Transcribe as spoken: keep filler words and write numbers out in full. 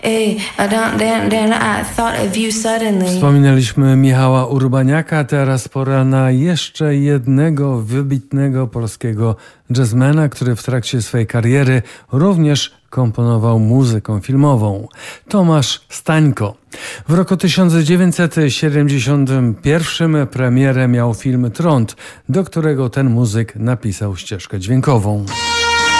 Wspominaliśmy Michała Urbaniaka, teraz pora na jeszcze jednego wybitnego polskiego jazzmana, który w trakcie swej kariery również komponował muzykę filmową. Tomasz Stańko. W roku tysiąc dziewięćset siedemdziesiątym pierwszym premierę miał film Trąd, do którego ten muzyk napisał ścieżkę dźwiękową.